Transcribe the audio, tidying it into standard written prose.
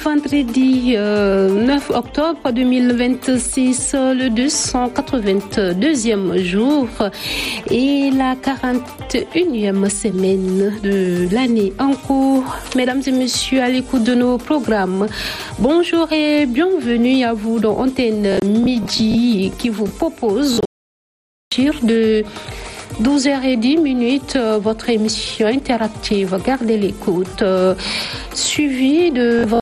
Vendredi 9 octobre 2026, le 282e jour et la 41e semaine de l'année en cours. Mesdames et messieurs, à l'écoute de nos programmes, bonjour et bienvenue à vous dans Antenne Midi qui vous propose de 12h10 votre émission interactive. Gardez l'écoute, suivie de votre